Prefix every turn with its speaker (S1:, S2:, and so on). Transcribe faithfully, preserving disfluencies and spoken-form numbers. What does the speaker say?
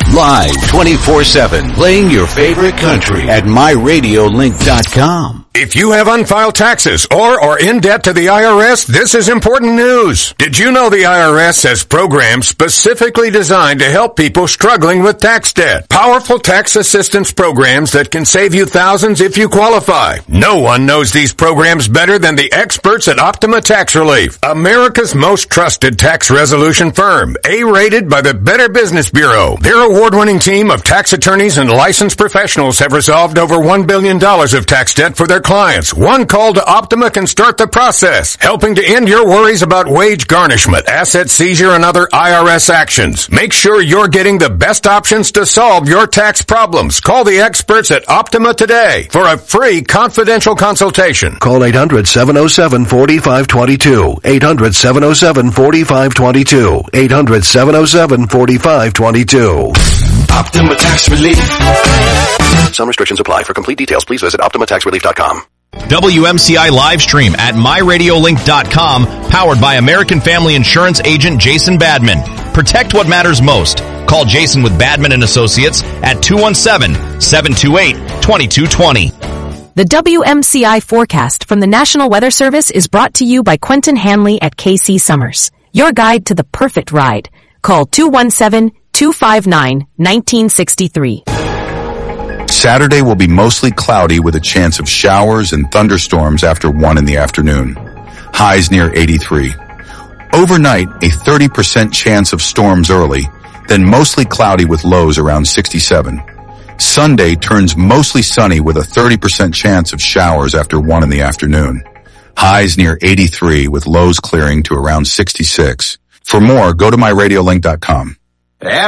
S1: Live twenty-four seven, playing your favorite country at my radio link dot com.
S2: If you have unfiled taxes or are in debt to the I R S, this is important news. Did you know the I R S has programs specifically designed to help people struggling with tax debt? Powerful tax assistance programs that can save you thousands if you qualify. No one knows these programs better than the experts at Optima Tax Relief, America's most trusted tax resolution firm, A-rated by the Better Business Bureau. Their award-winning team of tax attorneys and licensed professionals have resolved over one billion dollars of tax debt for their clients. One call to Optima can start the process, helping to end your worries about wage garnishment, asset seizure, and other I R S actions. Make sure you're getting the best options to solve your tax problems. Call the experts at Optima today for a free confidential consultation.
S3: Call eight hundred, seven oh seven, four five two two. eight hundred, seven oh seven, four five two two. eight hundred, seven oh seven, four five two two.
S4: Optima Tax Relief.
S3: Some restrictions apply. For complete details, please visit optima tax relief dot com.
S5: W M C I live stream at my radio link dot com, powered by American Family Insurance agent Jason Badman. Protect what matters most. Call Jason with Badman and Associates at two one seven, seven two eight, two two two zero.
S6: The W M C I forecast from the National Weather Service is brought to you by Quentin Hanley at K C Summers. Your guide to the perfect ride. Call two one seven, two five nine, one nine six three.
S7: Saturday will be mostly cloudy with a chance of showers and thunderstorms after one in the afternoon. Highs near eighty-three. Overnight, a thirty percent chance of storms early, then mostly cloudy with lows around sixty-seven. Sunday turns mostly sunny with a thirty percent chance of showers after one in the afternoon. Highs near eighty-three with lows clearing to around sixty-six. For more, go to my radio link dot com.
S4: After